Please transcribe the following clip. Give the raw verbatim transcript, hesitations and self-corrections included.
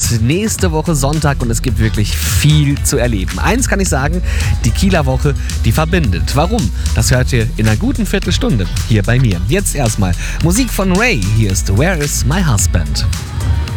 ist nächste Woche Sonntag und es gibt wirklich viel zu erleben. Eins kann ich sagen, die Kieler Woche, die verbindet. Warum? Das hört ihr in einer guten Viertelstunde hier bei mir. Jetzt erstmal Musik von Ray. Hier ist Where is my husband?